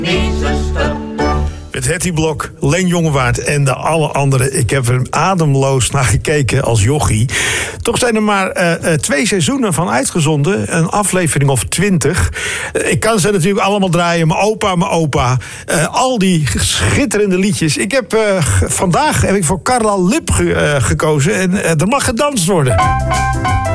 Met Hetty Blok, Leen Jongewaard en de alle anderen. Ik heb er ademloos naar gekeken als jochie. Toch zijn er maar 2 seizoenen van uitgezonden. Een aflevering of 20. Ik kan ze natuurlijk allemaal draaien. Mijn opa. Al die schitterende liedjes. Vandaag heb ik voor Carla Lip gekozen. En er mag gedanst worden.